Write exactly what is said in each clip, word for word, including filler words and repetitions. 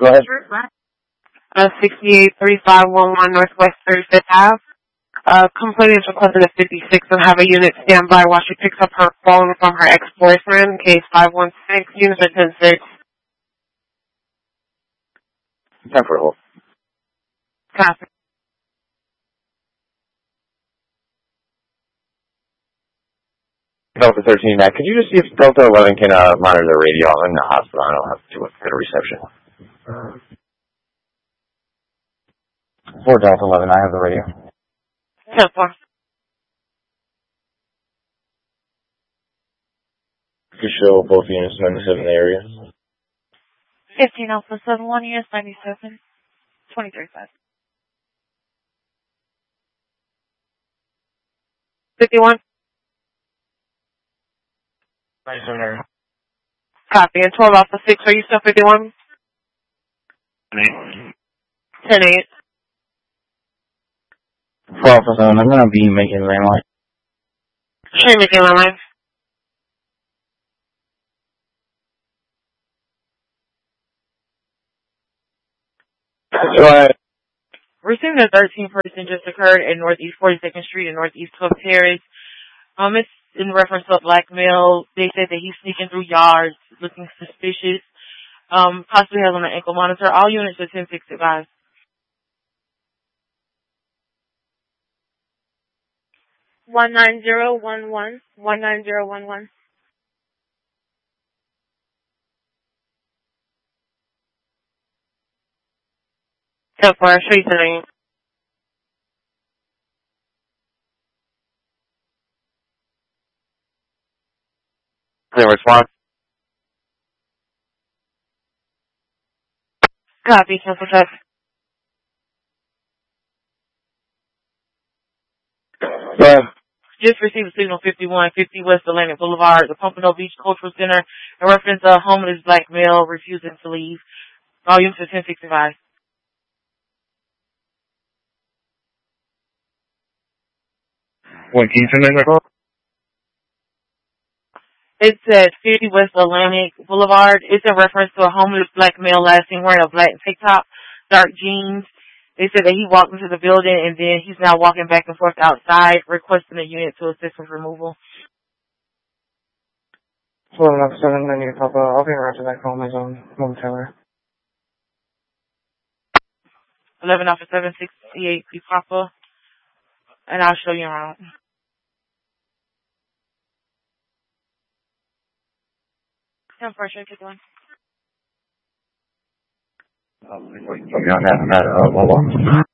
Go ahead. Uh, sixty-eight thirty-five eleven Northwest thirty-fifth Ave. Uh, complainant is requested at fifty-six and have a unit stand by while she picks up her phone from her ex-boyfriend, case five one six, unit at ten six. Time for a hold. Copy. Delta thirteen, uh, could you just see if Delta eleven can uh, monitor the radio? I'm in the hospital. I don't have too much good reception. For Delta eleven, I have the radio. ten four. You show both units ninety-seven in the area. fifteen Alpha seven one, units ninety-seven, twenty-three five. fifty-one. ninety-seven area. Copy. And twelve Alpha six, are you still fifty-one? ten eight. ten eight. four Alpha seven, I'm going to be making landline. Sure, making landline. Go ahead. Receiving a thirteen person just occurred at Northeast forty-second Street and Northeast twelfth Terrace. Um, it's in reference to a black male. They said that he's sneaking through yards, looking suspicious. Um, possibly has on an ankle monitor. All units are ten six advised. One nine zero one one. One nine zero one one. ten four, show you tonight. Clear response. Copy, cancel check. Go ahead. Just received a signal fifty-one fifty West Atlantic Boulevard, the Pompano Beach Cultural Center, in reference to a homeless black male refusing to leave. All units are ten six advised. What, can you turn that call? It's at fifty West Atlantic Boulevard. It's in reference to a homeless black male last seen wearing a black tank top, dark jeans. They said that he walked into the building and then he's now walking back and forth outside, requesting a unit to assist with removal. eleven Alpha seven, I need to pop up. I'll be around to that call my zone momentarily. eleven Alpha seven sixty-eight, be Papa, and I'll show you around. ten four, should I take one? Um, wait, put me on that, that, uh, Wawa.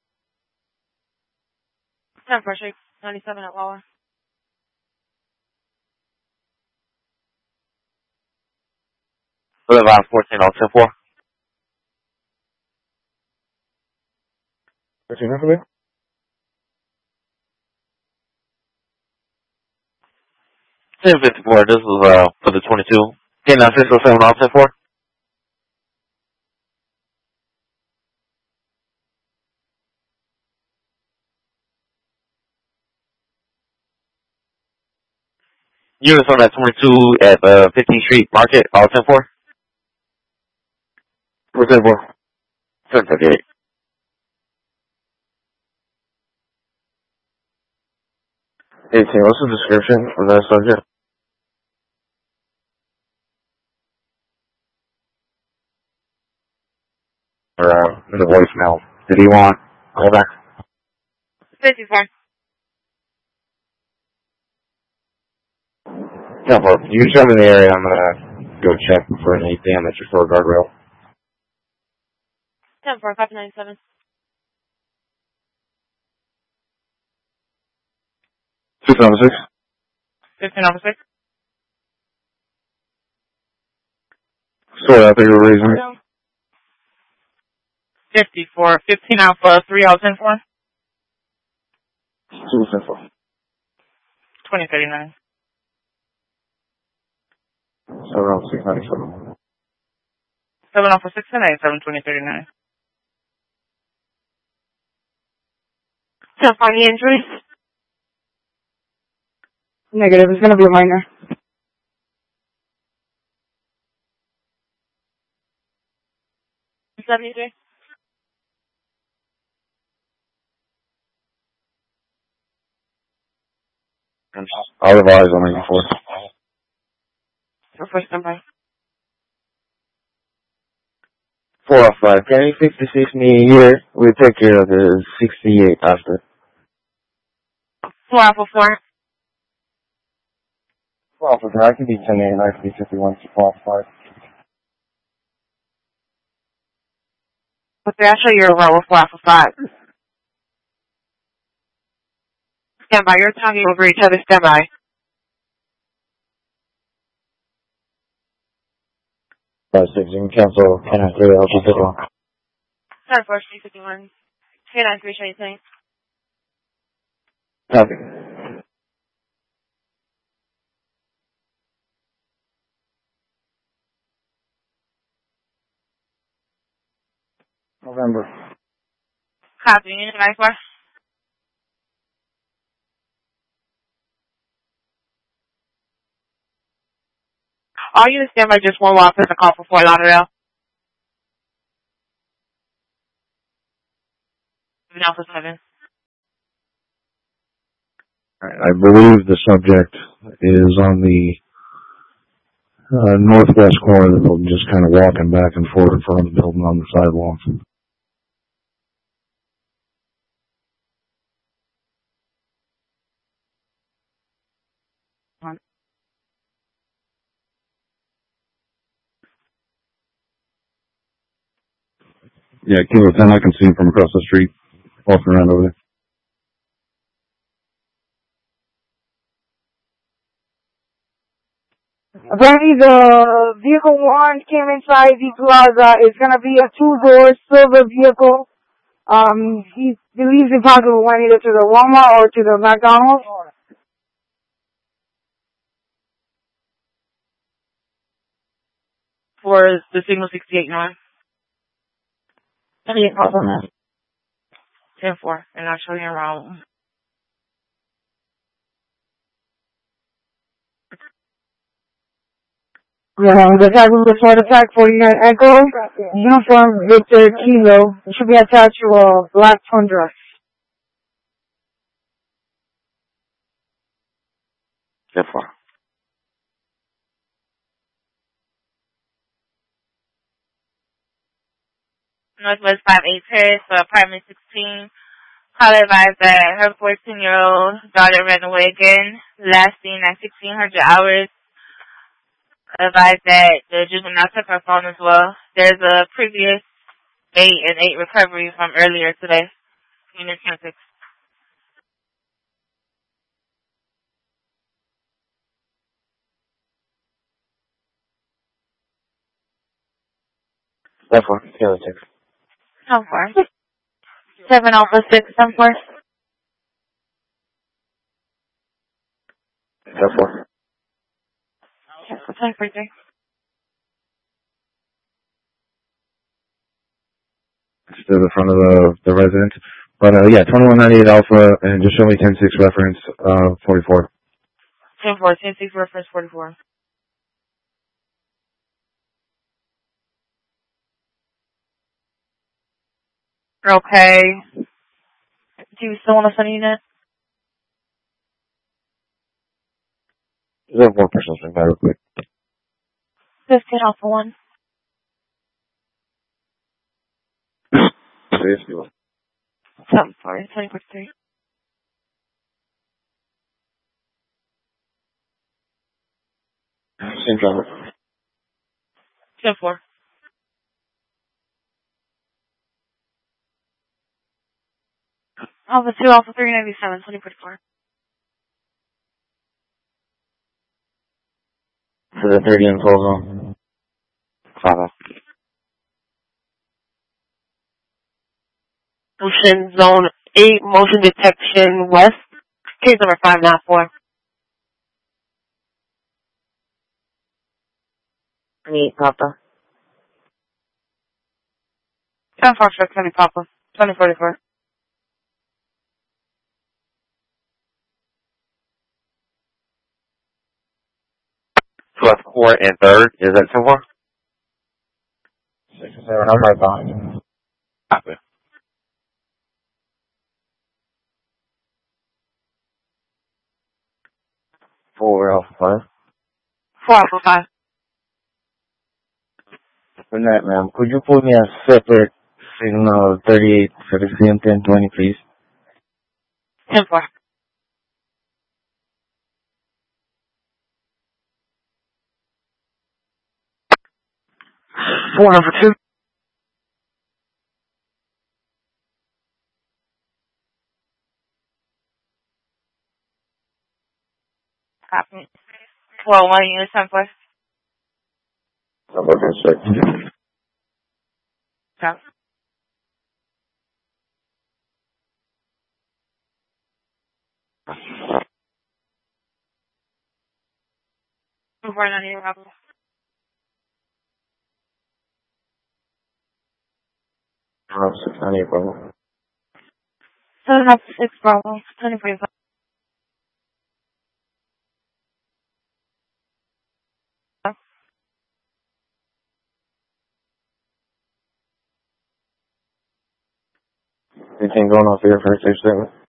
ten four, shake ninety-seven at Wawa. Boulevard fourteen oh ten four. fourteen oh ten four? ten fifty-four, this is, uh, for the twenty-two. ten nine six oh seven oh ten four. Units on that twenty-two at uh, fifteenth Street Market, all ten four. What's ten four? ten fifty-eight. eighteen, what's the description of that subject? Or, uh, the voicemail. Did he want call back? fifty-four. Yeah, well, you show me the area, I'm gonna go check for any damage or for a guardrail. ten four, copy ninety-seven. six number six. fifteen Alpha six. Sorry, I think you were raising it. fifty-four. fifteen Alpha three oh ten four. two ten four. twenty thirty-nine. So around six ninety-seven. seven Alpha six and eight, seven twenty thirty-nine. ten four, any injuries? Negative, it's going to be a minor. seventy-three. All of ours on ninety-four. For first standby. Four off five. Can you fifty-six me here? We'll take care of the sixty-eight after. Four Alpha four. Four off five. I can be ten eight, I can be fifty-one, four off five. Okay, I'll show you a row with four Alpha five. Standby, you're talking over each other, standby. Five six, you can cancel ten nine three, I'll keep it on. Sorry, four three fifty-one. Two nine three, show you thing. Copy. November. Copy, unit ninety-four. All units standby, just one walk as a call for Fort Lauderdale. Alpha seven. I believe the subject is on the uh, northwest corner, just kind of walking back and forth in front of the building on the sidewalk. Yeah, Kilo ten, I can see him from across the street, walking around over there. Apparently the vehicle one came inside the plaza. It's going to be a two-door silver vehicle. Um, he believes it possibly went either to the Walmart or to the McDonald's. For the signal sixty-eight nine. Any calls on that? ten four, and I'll show you around. Yeah, the tag will report attack forty-nine Echo, uniform Victor Kilo. It should be attached to a black Tundra. ten four. Northwest five eight Terrace for apartment sixteen. Caller advised that her fourteen-year-old daughter ran away again, last seen at sixteen hundred hours. Advised that the juvenile took her phone as well. There's a previous eight and eight recovery from earlier today. Unit ten six. ten four. Kilo six. ten four. seven Alpha six, ten four. ten four. ten four three. To the front of the, the residence. But, uh, yeah, twenty-one ninety-eight Alpha, and just show me ten six reference, uh, forty-four. ten four, ten six reference forty-four. Okay. Do you still want to send a unit? Is that one person thing real quick? fifteen Alpha one. Safety one. seven four, twenty four three. Same driver. ten four. Alpha two, Alpha three ninety-seven, twenty forty-four. For the thirty and twelve zone. Five. Motion zone eight, motion detection west. Case number five nine four. Eight, Papa. ten four, twenty Papa. twenty forty-four. Twelve four and third. Is that ten four? Six or seven, I'm right behind you. Copy. Four Alpha Five. Four Alpha Five. Good night, ma'am. Could you put me a separate signal thirty-eight for the C M ten twenty, please? Ten four. Four number two. Copy. Four one unit ten four. Number six. Copy. Four ninety Bravo. Oh, six ninety-eight, Bravo. Seven up six Bravo. Twenty four. Anything going off here for a safe statement?